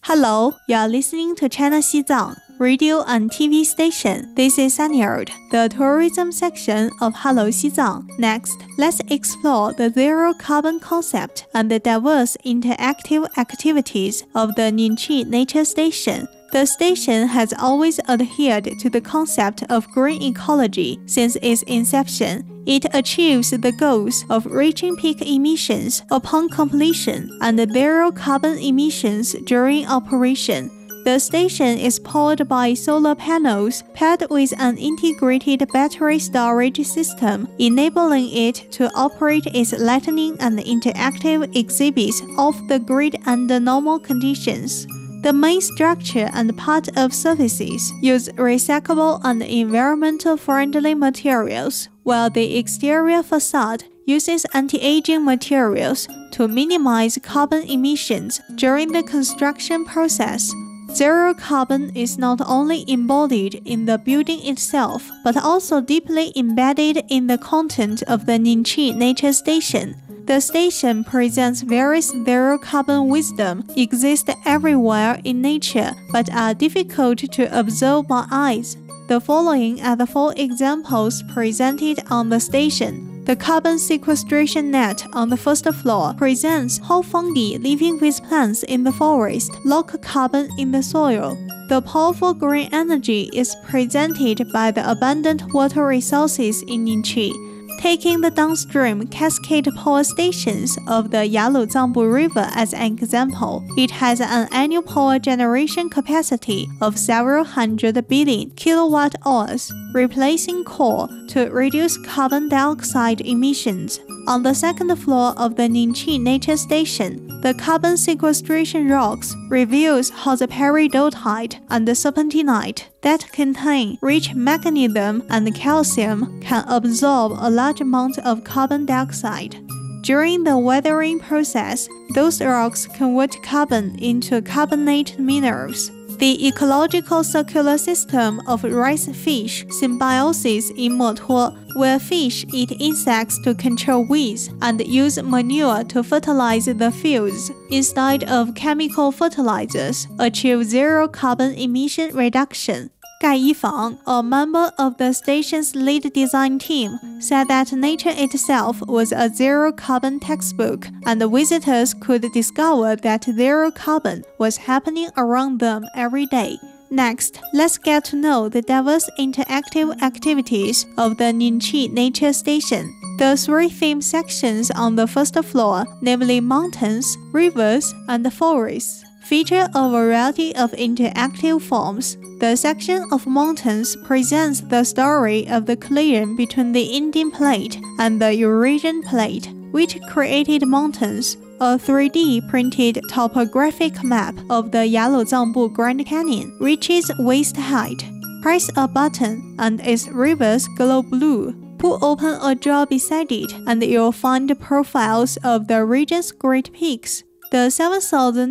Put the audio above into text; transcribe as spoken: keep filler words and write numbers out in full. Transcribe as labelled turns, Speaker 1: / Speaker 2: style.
Speaker 1: Hello, you are listening to China Xizang, radio and T V station. This is Sanyard, the tourism section of Hello Xizang. Next, let's explore the zero carbon concept and the diverse interactive activities of the Ningqi Nature Station. The station has always adhered to the concept of green ecology since its inception. It achieves the goals of reaching peak emissions upon completion and zero carbon emissions during operation. The station is powered by solar panels paired with an integrated battery storage system, enabling it to operate its lightning and interactive exhibits off the grid under normal conditions. The main structure and part of surfaces use recyclable and environmental-friendly materials, while the exterior facade uses anti-aging materials to minimize carbon emissions during the construction process. Zero carbon is not only embodied in the building itself, but also deeply embedded in the content of the Ningqi Nature Station. The station presents various zero-carbon wisdom exist everywhere in nature but are difficult to observe by eyes. The following are the four examples presented on the station. The carbon sequestration net on the first floor presents how fungi living with plants in the forest lock carbon in the soil. The powerful green energy is presented by the abundant water resources in Ningqi. Taking the downstream cascade power stations of the Yaluzangbu River as an example, it has an annual power generation capacity of several hundred billion kilowatt hours, replacing coal to reduce carbon dioxide emissions. On the second floor of the Ningqi Nature Station, the carbon sequestration rocks reveals how the peridotite and the serpentinite that contain rich magnesium and calcium can absorb a large amount of carbon dioxide. During the weathering process, those rocks convert carbon into carbonate minerals. The ecological circular system of rice fish symbiosis in Metuo, where fish eat insects to control weeds and use manure to fertilize the fields instead of chemical fertilizers, achieve zero carbon emission reduction. Gai Yifang, a member of the station's lead design team, said that nature itself was a zero-carbon textbook, and the visitors could discover that zero carbon was happening around them every day. Next, let's get to know the diverse interactive activities of the Ningqi Nature Station. The three theme sections on the first floor, namely mountains, rivers, and forests, feature a variety of interactive forms. The section of mountains presents the story of the collision between the Indian Plate and the Eurasian Plate, which created mountains. A three D printed topographic map of the Yaluzangbu Grand Canyon reaches waist height. Press a button and its rivers glow blue. Pull open a jar beside it and you'll find profiles of the region's great peaks. The seven thousand